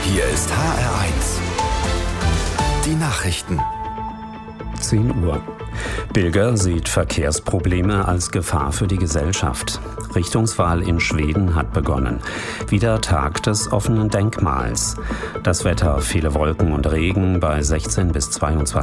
Hier ist HR1. Die Nachrichten. 10 Uhr. Bilger sieht Verkehrsprobleme als Gefahr für die Gesellschaft. Richtungswahl in Schweden hat begonnen. Wieder Tag des offenen Denkmals. Das Wetter: viele Wolken und Regen bei 16 bis 22